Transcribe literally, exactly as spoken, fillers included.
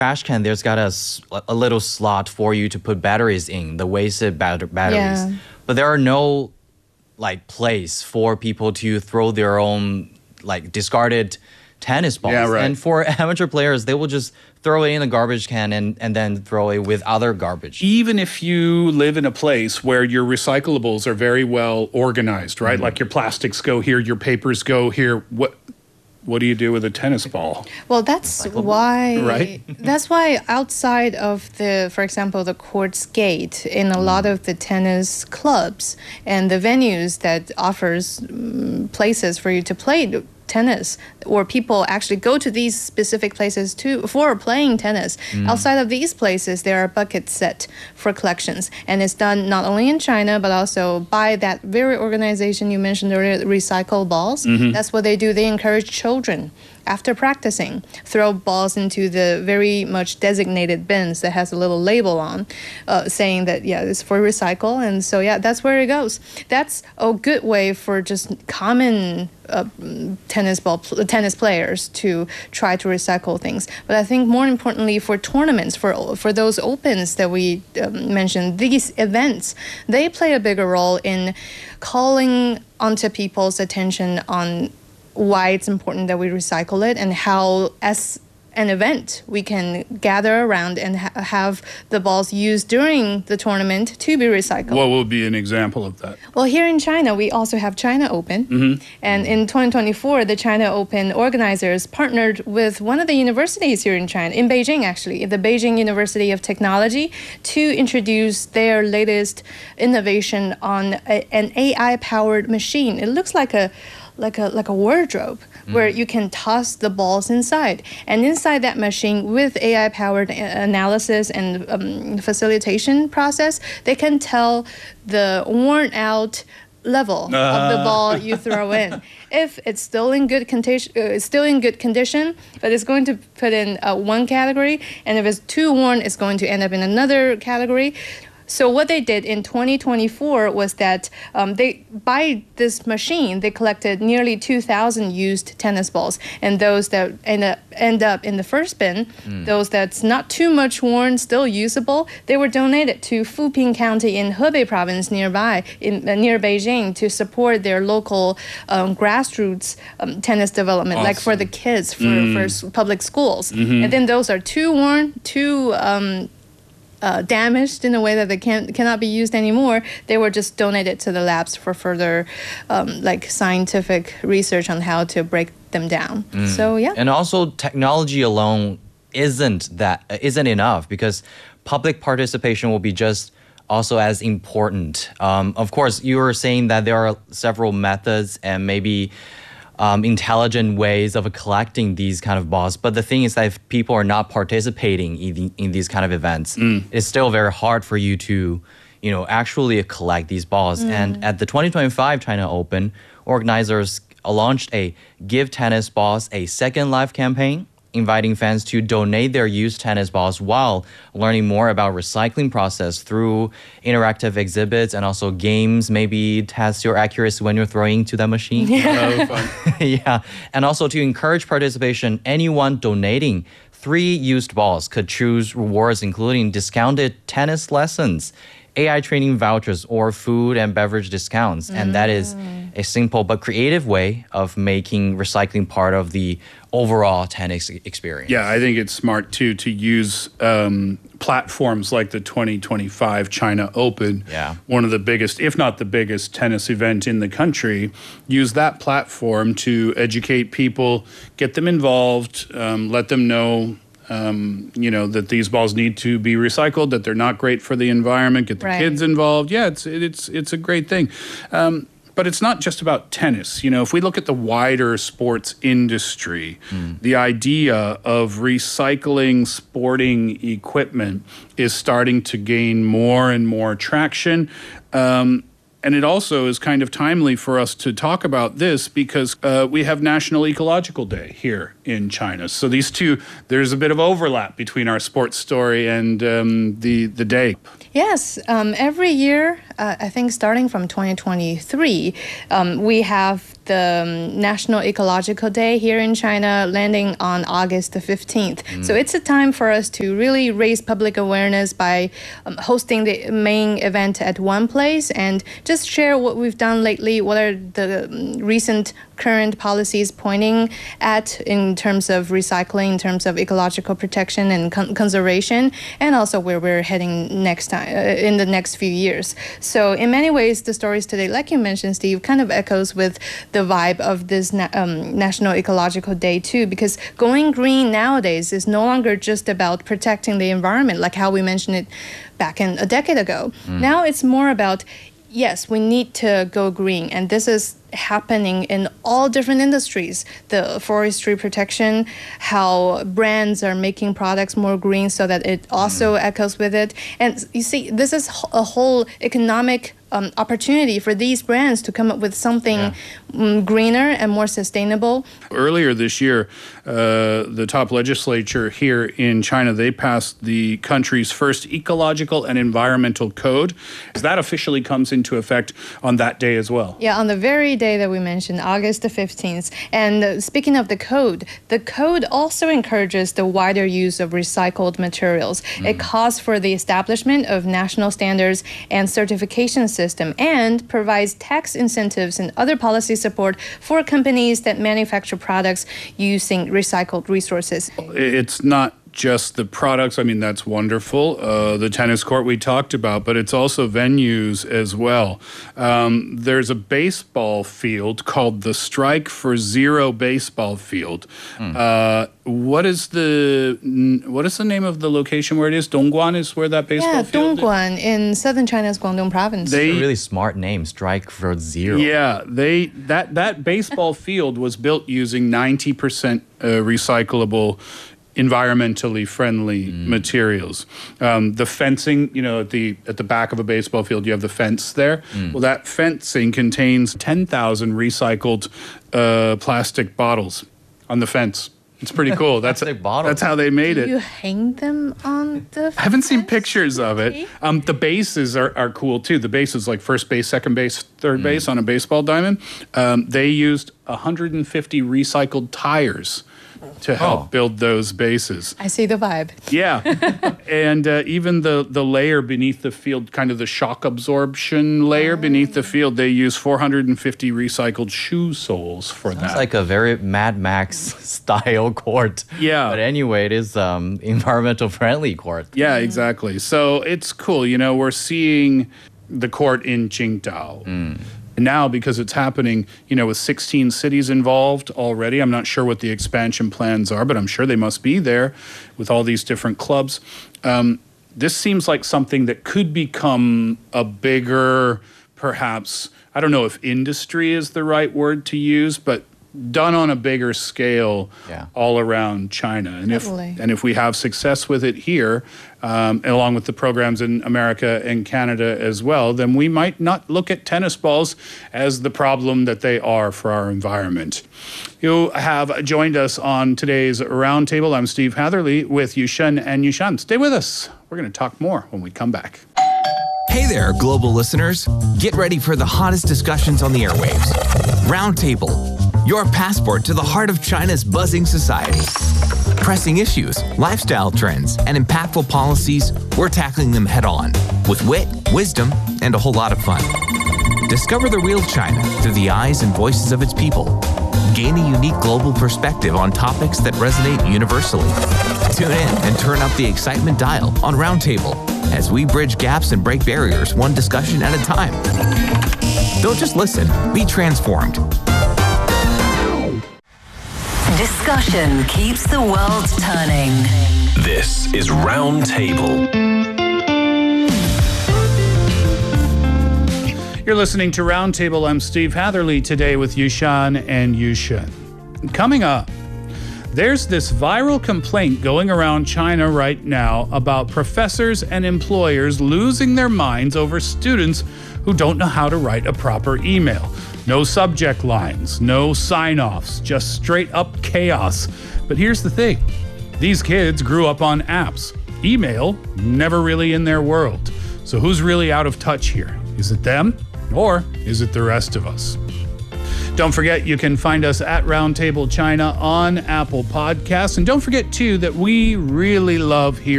trash can, there's got a, s- a little slot for you to put batteries in, the wasted bat- batteries. Yeah. But there are no like place for people to throw their own like discarded tennis balls. Yeah, right. And for amateur players, they will just throw it in a garbage can and, and then throw it with other garbage. Even if you live in a place where your recyclables are very well organized, right? Like your plastics go here, your papers go here. What what do you do with a tennis ball? Well, that's why. Right. That's why outside of the, for example, the courts gate in a lot of the tennis clubs and the venues that offers um, places for you to play tennis, or people actually go to these specific places too for playing tennis. Outside of these places, there are buckets set for collections, and it's done not only in China but also by that very organization you mentioned earlier, Recycle Balls. That's what they do. They encourage children after practicing, throw balls into the very much designated bins that has a little label on, uh, saying that yeah, it's for recycle. And so yeah, that's where it goes. That's a good way for just common uh, tennis ball pl- tennis players to try to recycle things. But I think more importantly for tournaments, for for those opens that we um, mentioned, these events, they play a bigger role in calling onto people's attention on why it's important that we recycle it, and how as an event we can gather around and ha- have the balls used during the tournament to be recycled. What would be an example of that? Well, here in China, we also have China Open. And in twenty twenty-four, the China Open organizers partnered with one of the universities here in China, in Beijing actually, the Beijing University of Technology, to introduce their latest innovation on a, an A I-powered machine. It looks like a like a like a wardrobe where you can toss the balls inside, and inside that machine with A I powered analysis and um, facilitation process, they can tell the worn out level of the ball you throw in. If it's still in good condition, uh, still in good condition, but it's going to put in uh, one category, and if it's too worn, it's going to end up in another category. So what they did in twenty twenty-four was that um, they, by this machine, they collected nearly two thousand used tennis balls, and those that end up, end up in the first bin, mm. those that's not too much worn, still usable, they were donated to Fuping County in Hebei province nearby, in uh, near Beijing, to support their local um, grassroots um, tennis development, awesome. like for the kids, for, mm. for s- public schools. Mm-hmm. And then those are too worn, too um, Uh, damaged in a way that they can't cannot be used anymore. They were just donated to the labs for further um, like scientific research on how to break them down. Mm. So yeah. And also technology alone isn't that isn't enough, because public participation will be just also as important. Um, of course, you were saying that there are several methods and maybe Um, intelligent ways of collecting these kind of balls. But the thing is that if people are not participating in, the, in these kind of events, mm. it's still very hard for you to, you know, actually collect these balls. Mm. And at the twenty twenty-five China Open, organizers launched a Give Tennis Balls a Second Life campaign, inviting fans to donate their used tennis balls while learning more about recycling process through interactive exhibits and also games, maybe test your accuracy when you're throwing into that machine. Yeah. Oh, fun. Yeah. And also to encourage participation, anyone donating three used balls could choose rewards including discounted tennis lessons, A I training vouchers, or food and beverage discounts. Mm. And that is a simple but creative way of making recycling part of the overall tennis experience. Yeah, I think it's smart too to use um, platforms like the twenty twenty-five China Open, yeah. one of the biggest, if not the biggest, tennis event in the country. Use that platform to educate people, get them involved, um, let them know Um, you know, that these balls need to be recycled, that they're not great for the environment, get the right. kids involved. Yeah, it's it's it's a great thing. Um, but it's not just about tennis. You know, if we look at the wider sports industry, mm. the idea of recycling sporting equipment is starting to gain more and more traction. Um, And it also is kind of timely for us to talk about this because uh, we have National Ecological Day here in China. So these two, there's a bit of overlap between our sports story and um, the, the day. Yes, um, every year uh, I think starting from twenty twenty-three, um, we have the um, National Ecological Day here in China landing on August the fifteenth. Mm. So it's a time for us to really raise public awareness by um, hosting the main event at one place and just share what we've done lately, what are the um, recent current policies pointing at in terms of recycling, in terms of ecological protection and con- conservation, and also where we're heading next time uh, in the next few years. So in many ways, the stories today, like you mentioned, Steve, kind of echoes with the vibe of this na- um, National Ecological Day too, because going green nowadays is no longer just about protecting the environment, like how we mentioned it back in a decade ago. Mm. Now it's more about, yes, we need to go green, and this is happening in all different industries. The forestry protection, how brands are making products more green so that it also mm. echoes with it. And you see, this is a whole economic um, opportunity for these brands to come up with something yeah. um, greener and more sustainable. Earlier this year, uh, the top legislature here in China, they passed the country's first ecological and environmental code. That officially comes into effect on that day as well. Yeah, on the very day that we mentioned, August the fifteenth. And uh, speaking of the code, the code also encourages the wider use of recycled materials. Mm. It calls for the establishment of national standards and certification system and provides tax incentives and other policy support for companies that manufacture products using recycled resources. It's not just the products. I mean, that's wonderful. Uh, the tennis court we talked about, but it's also venues as well. Um, there's a baseball field called the Strike for Zero baseball field. Mm. Uh, what is the what is the name of the location where it is? Dongguan is where that baseball yeah, field is? Yeah, Dongguan in southern China's Guangdong province. They, a really smart name, Strike for Zero. Yeah, they that that baseball field was built using ninety percent uh, recyclable, environmentally friendly mm. materials. Um, the fencing, you know, at the at the back of a baseball field, you have the fence there. Mm. Well, that fencing contains ten thousand recycled uh, plastic bottles on the fence. It's pretty cool. That's that's how they made Do it. you hang them on the fence? I haven't seen pictures of it. Um, the bases are, are cool too. The bases like first base, second base, third mm. base on a baseball diamond. Um, they used one hundred fifty recycled tires to help oh. build those bases. I see the vibe. Yeah. And uh, even the, the layer beneath the field, kind of the shock absorption layer oh. beneath the field, they use four hundred fifty recycled shoe soles for Sounds that. It's like a very Mad Max style court. Yeah. But anyway, it is um environmental friendly court. Yeah, exactly. So it's cool. You know, we're seeing the court in Qingdao. Mm. Now, because it's happening, you know, with sixteen cities involved already. I'm not sure what the expansion plans are, but I'm sure they must be there with all these different clubs. Um, this seems like something that could become a bigger, perhaps, I don't know if industry is the right word to use, but done on a bigger scale yeah. all around China. And Definitely. if and if we have success with it here, um, along with the programs in America and Canada as well, then we might not look at tennis balls as the problem that they are for our environment. You have joined us on today's Roundtable. I'm Steve Hatherley with Yushen and Yushan. Stay with us. We're going to talk more when we come back. Hey there, global listeners. Get ready for the hottest discussions on the airwaves. Roundtable, your passport to the heart of China's buzzing society. Pressing issues, lifestyle trends, and impactful policies, we're tackling them head on with wit, wisdom, and a whole lot of fun. Discover the real China through the eyes and voices of its people. Gain a unique global perspective on topics that resonate universally. Tune in and turn up the excitement dial on Roundtable as we bridge gaps and break barriers one discussion at a time. Don't just listen, be transformed. Discussion keeps the world turning. This is Roundtable. You're listening to Roundtable. I'm Steve Hatherley today with Yushan and Yushen. Coming up, there's this viral complaint going around China right now about professors and employers losing their minds over students who don't know how to write a proper email. No subject lines, no sign-offs, just straight up chaos. But here's the thing. These kids grew up on apps. Email, never really in their world. So who's really out of touch here? Is it them or is it the rest of us? Don't forget, you can find us at Roundtable China on Apple Podcasts. And don't forget, too, that we really love hearing